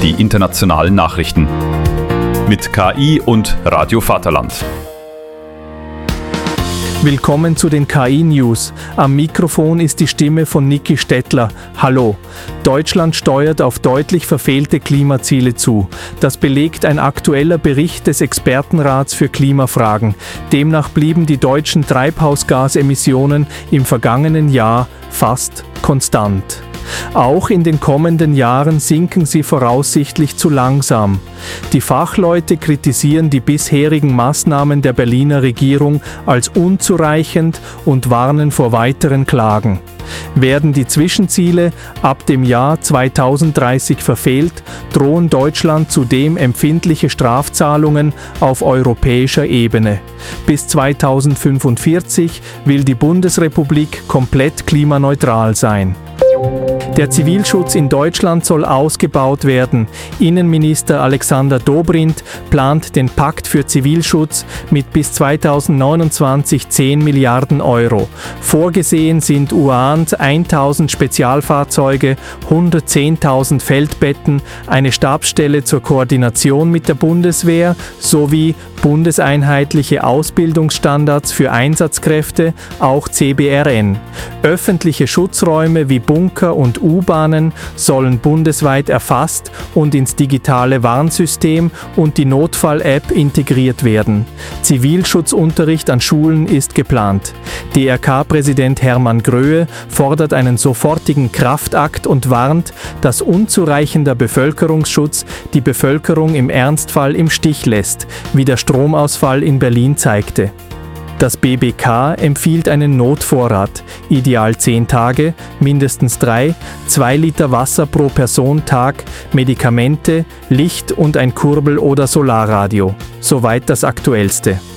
die internationalen Nachrichten. Mit KI und Radio Vaterland. Willkommen zu den KI-News. Am Mikrofon ist die Stimme von Niki Stettler. Hallo. Deutschland steuert auf deutlich verfehlte Klimaziele zu. Das belegt ein aktueller Bericht des Expertenrats für Klimafragen. Demnach blieben die deutschen Treibhausgasemissionen im vergangenen Jahr fast konstant. Auch in den kommenden Jahren sinken sie voraussichtlich zu langsam. Die Fachleute kritisieren die bisherigen Maßnahmen der Berliner Regierung als unzureichend und warnen vor weiteren Klagen. Werden die Zwischenziele ab dem Jahr 2030 verfehlt, drohen Deutschland zudem empfindliche Strafzahlungen auf europäischer Ebene. Bis 2045 will die Bundesrepublik komplett klimaneutral sein. Der Zivilschutz in Deutschland soll ausgebaut werden. Innenminister Alexander Dobrindt plant den Pakt für Zivilschutz mit bis 2029 10 Milliarden Euro. Vorgesehen sind UANs 1000 Spezialfahrzeuge, 110.000 Feldbetten, eine Stabsstelle zur Koordination mit der Bundeswehr sowie bundeseinheitliche Ausbildungsstandards für Einsatzkräfte, auch CBRN. Öffentliche Schutzräume wie Bunker und U-Bahnen sollen bundesweit erfasst und ins digitale Warnsystem und die Notfall-App integriert werden. Zivilschutzunterricht an Schulen ist geplant. DRK-Präsident Hermann Gröhe fordert einen sofortigen Kraftakt und warnt, dass unzureichender Bevölkerungsschutz die Bevölkerung im Ernstfall im Stich lässt, wie der Stromausfall in Berlin zeigte. Das BBK empfiehlt einen Notvorrat, ideal 10 Tage, mindestens 3, 2 Liter Wasser pro Person Tag, Medikamente, Licht und ein Kurbel- oder Solarradio. Soweit das Aktuellste.